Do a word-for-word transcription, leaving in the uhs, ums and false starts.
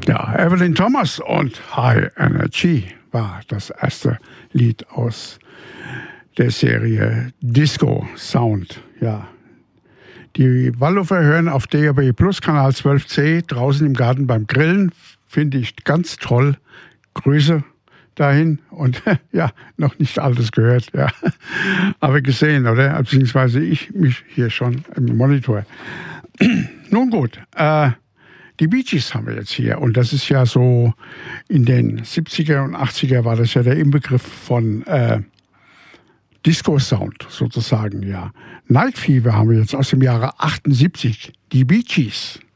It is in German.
Ja, Evelyn Thomas und High Energy war das erste Lied aus der Serie Disco Sound. Ja, die Waldhofer hören auf D A B Plus Kanal zwölf C draußen im Garten beim Grillen. Finde ich ganz toll. Grüße dahin und ja, noch nicht alles gehört, ja. Aber gesehen, oder? Beziehungsweise ich mich hier schon im Monitor. Nun gut, äh, die Bee Gees haben wir jetzt hier und das ist ja so in den siebziger und achtziger war das ja der Inbegriff von äh, Disco-Sound sozusagen, ja. Night Fever haben wir jetzt aus dem Jahre achtundsiebzig, die Bee Gees.